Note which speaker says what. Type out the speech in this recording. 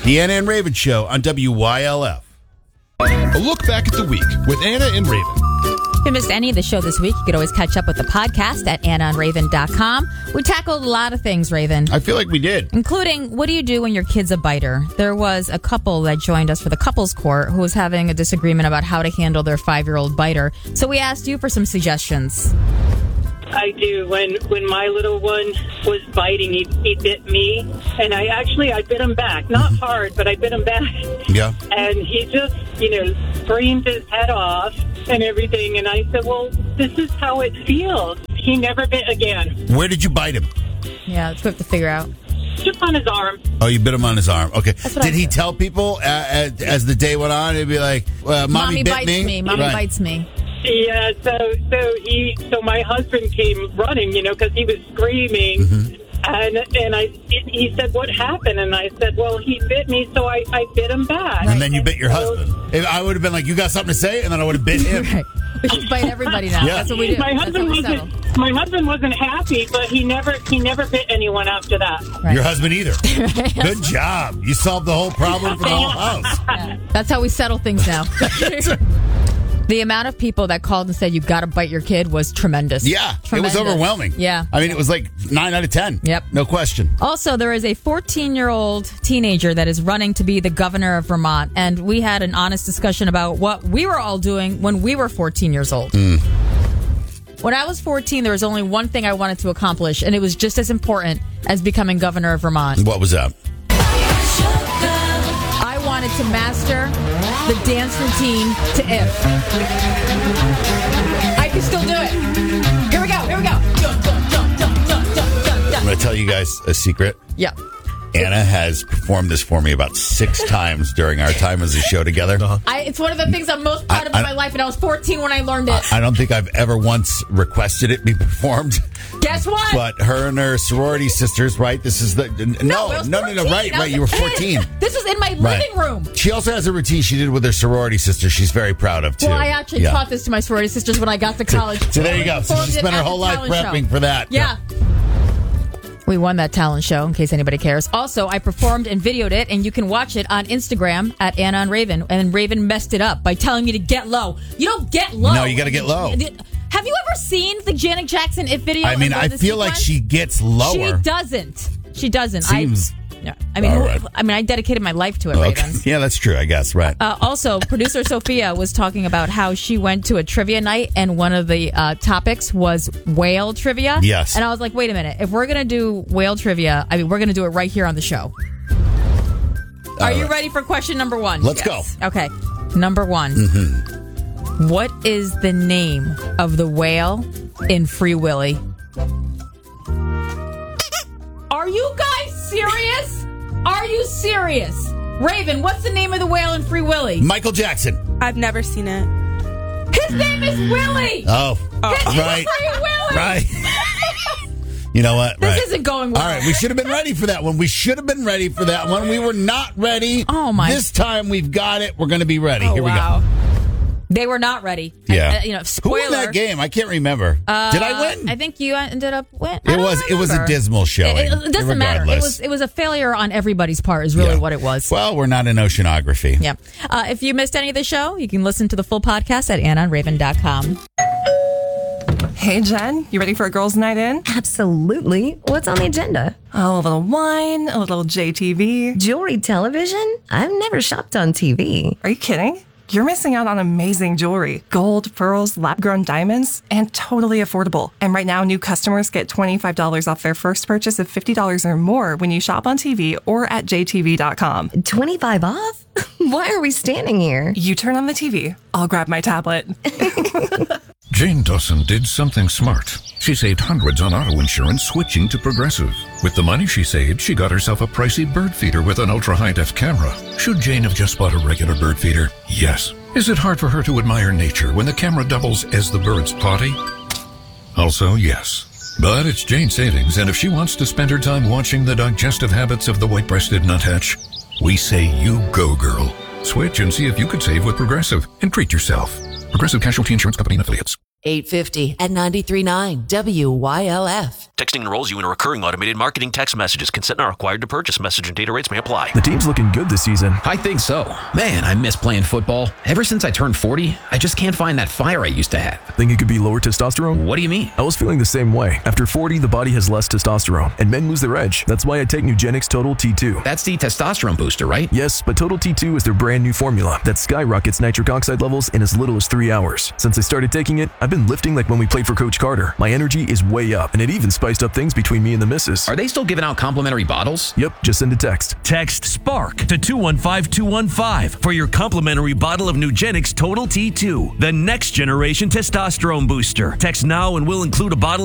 Speaker 1: The Anna and Raven Show on WYLF.
Speaker 2: A look back at the week with Anna and Raven.
Speaker 3: If you missed any of the show this week, you could always catch up with the podcast at AnnaandRaven.com. We tackled a lot of things, Raven.
Speaker 1: I feel like we did.
Speaker 3: Including, what do you do when your kid's a biter? There was a couple that joined us for the couples court who was having a disagreement about how to handle their 5-year-old biter. So we asked you for some suggestions.
Speaker 4: I do. When my little one was biting, he bit me, and I bit him back. Not hard, but I bit him back.
Speaker 1: Yeah.
Speaker 4: And he just, screamed his head off and everything. And I said, well, this is how it feels. He never bit again.
Speaker 1: Where did you bite him?
Speaker 3: Yeah, it's quick to figure out.
Speaker 4: Just on his arm.
Speaker 1: Oh, you bit him on his arm. Okay. Did he
Speaker 3: said.
Speaker 1: tell people as the day went on? He'd be like, Mommy bit
Speaker 3: bites
Speaker 1: me.
Speaker 3: Mommy
Speaker 1: Right.
Speaker 3: bites me.
Speaker 4: Yeah, so my husband came running, because he was screaming, and he said, what happened? And I said, well, he bit me, so I bit him back.
Speaker 1: And then you bit your husband. If I would have been like, you got something to say? And then I would have bit him.
Speaker 3: Right. We should bite everybody now.
Speaker 1: Yeah.
Speaker 3: That's what we do.
Speaker 4: My
Speaker 3: That's
Speaker 4: husband
Speaker 3: how we settle.
Speaker 4: my husband wasn't happy, but he never bit anyone after that.
Speaker 3: Right.
Speaker 1: Your husband either. Good job. You solved the whole problem for the whole house.
Speaker 3: Yeah. That's how we settle things now. The amount of people that called and said you got to bite your kid was tremendous.
Speaker 1: Yeah,
Speaker 3: Tremendous.
Speaker 1: it was overwhelming.
Speaker 3: Yeah.
Speaker 1: I mean, it was like 9 out of 10.
Speaker 3: Yep.
Speaker 1: No question.
Speaker 3: Also, there is a 14-year-old teenager that is running to be the governor of Vermont, and we had an honest discussion about what we were all doing when we were 14 years old. When I was 14, there was only one thing I wanted to accomplish, and it was just as important as becoming governor of Vermont.
Speaker 1: What was that?
Speaker 3: I wanted to master the dance routine to If. I can still do it. Here we go. Jump, jump, jump, jump, jump, jump, jump.
Speaker 1: I'm going to tell you guys a secret.
Speaker 3: Yeah.
Speaker 1: Anna has performed this for me about 6 times during our time as a show together.
Speaker 3: It's one of the things I'm most proud of in my life, and I was 14 when I learned it.
Speaker 1: I don't think I've ever once requested it be performed.
Speaker 3: Guess what?
Speaker 1: But her and her sorority sisters, right? This is the... No,
Speaker 3: I was 14.
Speaker 1: right. You were 14.
Speaker 3: This was in my living room.
Speaker 1: She also has a routine she did with her sorority sister she's very proud of, too.
Speaker 3: Well, I actually taught this to my sorority sisters when I got to college.
Speaker 1: So there you go. So she spent her whole life prepping for that.
Speaker 3: Yeah. We won that talent show, in case anybody cares. Also, I performed and videoed it, and you can watch it on Instagram at Anna and Raven. And Raven messed it up by telling me to get low. You don't get low.
Speaker 1: No, you got to get low.
Speaker 3: Have you ever seen the Janet Jackson If video?
Speaker 1: I mean, I feel like she gets lower.
Speaker 3: She doesn't.
Speaker 1: Seems...
Speaker 3: I mean, I dedicated my life to it, Raven.
Speaker 1: Yeah, that's true, I guess, right.
Speaker 3: Also, producer Sophia was talking about how she went to a trivia night, and one of the topics was whale trivia.
Speaker 1: Yes.
Speaker 3: And I was like, wait a minute. If we're going to do whale trivia, we're going to do it right here on the show. Are you ready for question number 1?
Speaker 1: Let's go.
Speaker 3: Okay. Number 1. Mm-hmm. What is the name of the whale in Free Willy? Are you guys serious? Are you serious? Raven, what's the name of the whale in Free Willy?
Speaker 1: Michael Jackson.
Speaker 5: I've never seen it.
Speaker 3: His name is Willie.
Speaker 1: Oh,
Speaker 3: His
Speaker 1: right.
Speaker 3: Free Willy.
Speaker 1: Right. You know what?
Speaker 3: This isn't going well.
Speaker 1: All right, we should have been ready for that one. We were not ready.
Speaker 3: Oh, my.
Speaker 1: This time we've got it. We're going to be ready. Here we go.
Speaker 3: They were not ready.
Speaker 1: Yeah.
Speaker 3: Spoiler.
Speaker 1: Who won that game? I can't remember. Did I win?
Speaker 3: I think you ended up winning.
Speaker 1: It was a dismal showing.
Speaker 3: It doesn't matter. It was a failure on everybody's part is really what it was.
Speaker 1: Well, we're not in oceanography.
Speaker 3: Yeah. If you missed any of the show, you can listen to the full podcast at AnnaandRaven.com.
Speaker 5: Hey, Jen, you ready for a girls' night in?
Speaker 6: Absolutely. What's on the agenda?
Speaker 5: Oh, a little wine, a little JTV.
Speaker 6: Jewelry television? I've never shopped on TV.
Speaker 5: Are you kidding? You're missing out on amazing jewelry. Gold, pearls, lab-grown diamonds, and totally affordable. And right now, new customers get $25 off their first purchase of $50 or more when you shop on TV or at jtv.com.
Speaker 6: 25 off? Why are we standing here?
Speaker 5: You turn on the TV. I'll grab my tablet.
Speaker 7: Jane Dawson did something smart. She saved hundreds on auto insurance switching to Progressive. With the money she saved, she got herself a pricey bird feeder with an ultra-high-def camera. Should Jane have just bought a regular bird feeder? Yes. Is it hard for her to admire nature when the camera doubles as the bird's potty? Also, yes. But it's Jane's savings, and if she wants to spend her time watching the digestive habits of the white-breasted nuthatch, we say you go, girl. Switch and see if you could save with Progressive and treat yourself. Progressive Casualty Insurance Company and Affiliates.
Speaker 8: 850 at 93.9 WYLF. Texting enrolls you in a recurring automated marketing text messages. Consent not required to purchase. Message and data rates may apply.
Speaker 9: The team's looking good this season.
Speaker 10: I think so. Man, I miss playing football. Ever since I turned 40, I just can't find that fire I used to have.
Speaker 9: Think it could be lower testosterone?
Speaker 10: What do you mean?
Speaker 9: I was feeling the same way. After 40, the body has less testosterone, and men lose their edge. That's why I take Nugenix Total T2.
Speaker 10: That's the testosterone booster, right?
Speaker 9: Yes, but Total T2 is their brand new formula that skyrockets nitric oxide levels in as little as 3 hours. Since I started taking it, I've been lifting like when we played for Coach Carter. My energy is way up, and it even spiced up things between me and the missus.
Speaker 10: Are they still giving out complimentary bottles?
Speaker 9: Yep, just send a text.
Speaker 11: Text SPARK to 215-215 for your complimentary bottle of Nugenix Total T2, the next generation testosterone booster. Text now and we'll include a bottle